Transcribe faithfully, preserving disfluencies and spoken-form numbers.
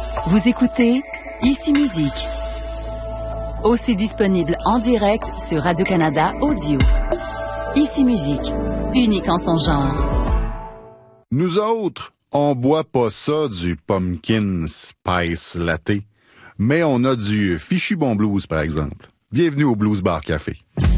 Vous écoutez Ici Musique. Aussi disponible en direct sur Radio-Canada Audio. Ici Musique, unique en son genre. Nous autres, on boit pas ça du pumpkin spice latte, mais on a du Fichu Bon Blues, par exemple. Bienvenue au Blues Bar Café.